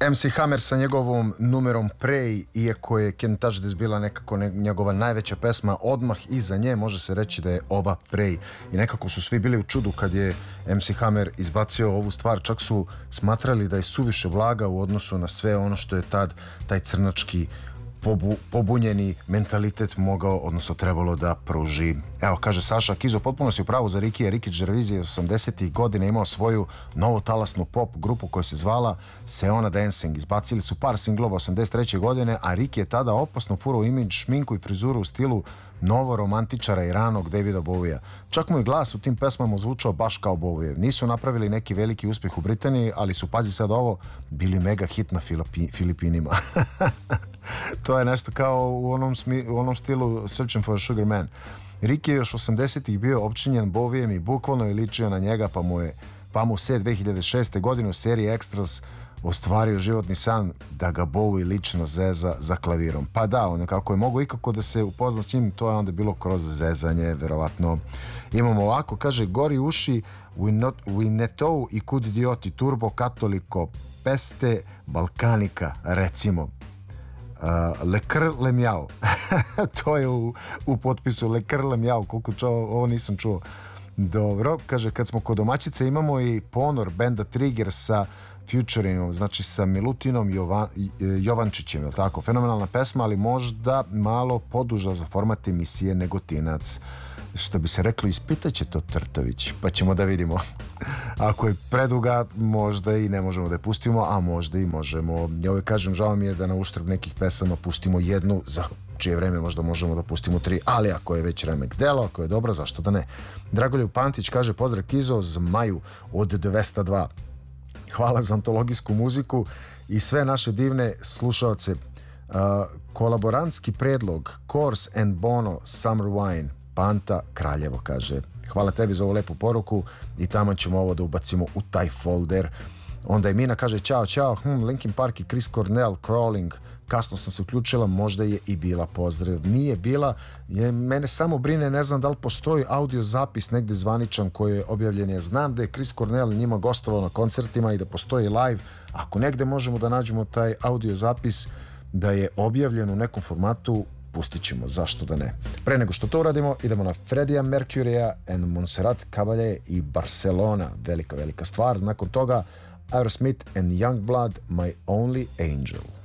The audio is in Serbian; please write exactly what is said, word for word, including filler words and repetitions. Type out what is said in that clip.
em si Hammer sa njegovom numerom Pray, iako je Can't Touch This bila nekako ne, njegova najveća pesma, odmah iza nje može se reći da je ova Pray. I nekako su svi bili u čudu kad je em si Hammer izbacio ovu stvar, čak su smatrali da je suviše blaga u odnosu na sve ono što je tad taj crnački Pobu, pobunjeni mentalitet mogao, odnosno trebalo da pruži. Evo, kaže Saša Kizo, potpuno si u pravu za Rikija. Ricky Gervais je osamdesetih godina imao svoju novotalasnu pop grupu koja se zvala Seona Dancing. Izbacili su par singlova osamdeset treće godine, a Ricky je tada opasno furao imidž, šminku i frizuru u stilu novoromantičara i ranog Davida Bowija. Čak mu je glas u tim pesmama zvučao baš kao Bowie. Nisu napravili neki veliki uspjeh u Britaniji, ali su, pazi sad ovo, bili mega hit na Filipi, Filipinima. To je nešto kao u onom, smi, u onom stilu Searching for a Sugar Man. Ricky je još osamdesetih bio opčinjen Bowijem i bukvalno je ličio na njega, pa mu je pa mu se dve hiljade šeste. godine u seriji Extras ostvario životni san da ga Bowie lično zeza za klavirom. Pa da, on kako je mogo ikako da se upozna s njim, to je onda bilo kroz zezanje, verovatno. Imamo ovako, kaže, gori uši, Winnetou i Kud idioti, Turbo Katoliko, Peste Balkanika, recimo. Uh, Lekr Lemjao. To je u, u potpisu Lekr Lemjao, koliko čo, ovo nisam čuo. Dobro, kaže, kad smo kod domaćice imamo i ponor benda Trigger sa featuringom, znači sa Milutinom Jovan, Jovančićem, je li tako? Fenomenalna pesma, ali možda malo poduža za format emisije Negotinac. Što bi se reklo, ispitat će to Trtović, pa ćemo da vidimo. Ako je preduga, možda i ne možemo da je pustimo, a možda i možemo. Ja uvijek kažem, žao mi je da na uštrb nekih pesama pustimo jednu, za čije vreme možda možemo da pustimo tri, ali ako je već remek delo, ako je dobro, zašto da ne. Dragoljub Pantić kaže, pozdrav Kizo, Zmaju od dvesta dva. Hvala za antologijsku muziku i sve naše divne slušaoce. Uh, kolaborantski predlog Course and Bono Summer Wine, Panta Kraljevo, kaže. Hvala tebi za ovu lepu poruku i tamo ćemo ovo da ubacimo u taj folder. Onda je Mina, kaže, čao, čao, hm, Linkin Park i Chris Cornell, Crawling, kasno sam se uključila, možda je i bila, pozdrav. Nije bila, je, mene samo brine, ne znam da li postoji audio zapis negde zvaničan koji je objavljen. Ja znam da je Chris Cornell njima gostovao na koncertima i da postoji live. Ako negde možemo da nađemo taj audio zapis da je objavljen u nekom formatu, pustit ćemo, zašto da ne. Pre nego što to uradimo, idemo na Freddija Mercurya and Montserrat Caballé i Barcelona, velika, velika stvar. Nakon toga Aerosmith and Youngblood, My Only Angel.